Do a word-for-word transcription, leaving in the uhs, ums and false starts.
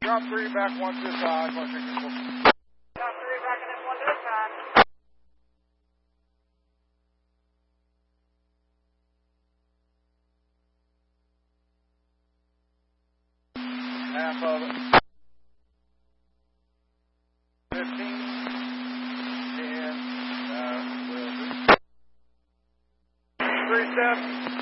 Drop three, back one to the side. Drop three, back and then one to the side. Half of it. fifteen. ten. Uh, twelve. Three steps.